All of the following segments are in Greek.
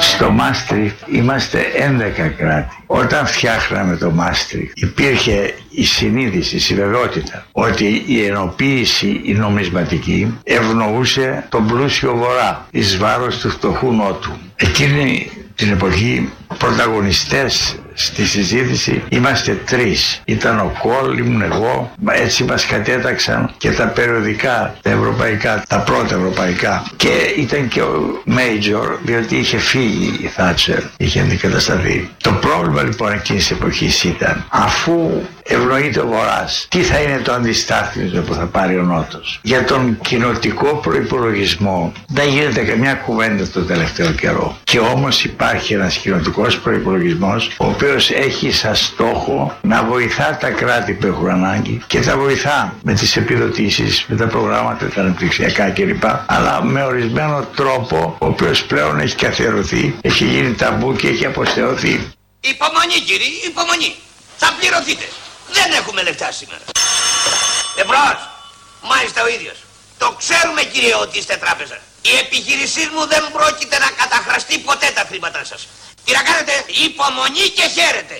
Στο Μάστριχτ είμαστε 11 κράτη. Όταν φτιάχναμε το Μάστριχτ υπήρχε η συνείδηση, η βεβαιότητα ότι η ενοποίηση, η νομισματική ευνοούσε τον πλούσιο Βορρά εις βάρος του φτωχού Νότου. Εκείνη την εποχή πρωταγωνιστές στη συζήτηση είμαστε τρεις. Ήταν ο Κόλ, ήμουν εγώ, έτσι μας κατέταξαν και τα περιοδικά, τα ευρωπαϊκά, τα πρώτα ευρωπαϊκά. Και ήταν και ο Μέιτζορ, διότι είχε φύγει η Θάτσερ, είχε αντικατασταθεί. Το πρόβλημα λοιπόν εκείνης της εποχής ήταν, αφού ευνοείται ο Βορράς, τι θα είναι το αντιστάθμισμα που θα πάρει ο Νότος? Για τον κοινοτικό προϋπολογισμό δεν γίνεται καμιά κουβέντα το τελευταίο καιρό. Και όμως υπάρχει ένας κοινοτικός προϋπολογισμός, ο οποίος έχει σαν στόχο να βοηθά τα κράτη που έχουν ανάγκη και τα βοηθά με τις επιδοτήσεις, με τα προγράμματα, τα αναπτυξιακά κλπ. Αλλά με ορισμένο τρόπο, ο οποίος πλέον έχει καθιερωθεί, έχει γίνει ταμπού και έχει αποστερωθεί. Υπομονή κύριε, υπομονή. Θα πληρωθείτε. Δεν έχουμε λεφτά σήμερα. Εμπρός. Μάλιστα ο ίδιος. Το ξέρουμε κύριε ότι είστε τράπεζα. Η επιχείρησή μου δεν πρόκειται να καταχραστεί ποτέ τα χρήματά σας. Τι να κάνετε? Υπομονή και χαίρετε.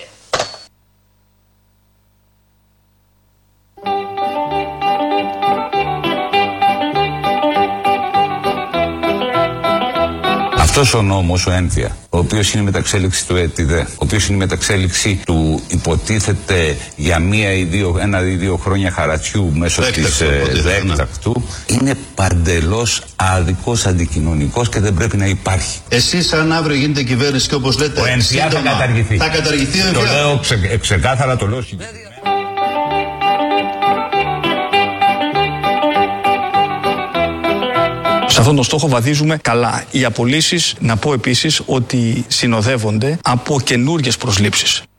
Αυτός ο νόμος, ο Ένθια, ο οποίος είναι μεταξέλιξη του ΕΤΙΔΕ, ο οποίος είναι μεταξέλιξη του υποτίθεται για ένα ή δύο χρόνια χαρατσιού μέσω της έκτακτου, είναι παντελώς άδικος, αντικοινωνικός και δεν πρέπει να υπάρχει. Εσείς αν αύριο γίνεται κυβέρνηση και όπως λέτε, ο Ένθια θα καταργηθεί. Θα καταργηθεί ο Ένθια. Το λέω ξεκάθαρα, το λέω. Σε αυτόν τον στόχο βαδίζουμε καλά. Οι απολύσεις, να πω επίσης, ότι συνοδεύονται από καινούργιες προσλήψεις.